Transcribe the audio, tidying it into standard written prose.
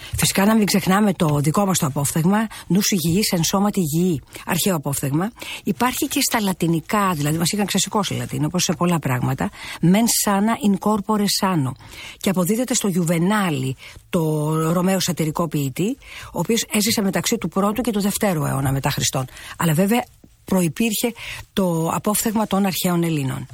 Φυσικά να μην ξεχνάμε το δικό μας το απόφθεγμα, νους υγιής εν σώματι υγιή, αρχαίο απόφθεγμα. Υπάρχει και στα λατινικά, δηλαδή μας είχαν ξεσηκώσει Λατίνο, όπως σε πολλά πράγματα, mens sana in corpore sano. Και αποδίδεται στο Γιουβενάλη, το Ρωμαίο σατυρικό ποιητή, ο οποίος έζησε μεταξύ του 1ου και του 2ου αιώνα μετά Χριστόν. Αλλά βέβαια προϋπήρχε το απόφθεγμα των αρχαίων Ελλήνων.